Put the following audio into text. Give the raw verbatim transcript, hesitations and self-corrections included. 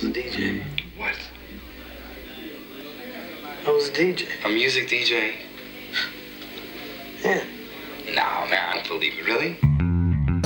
a D J. What? I was a D J. A music D J? Yeah. No, man, I don't believe it. Really?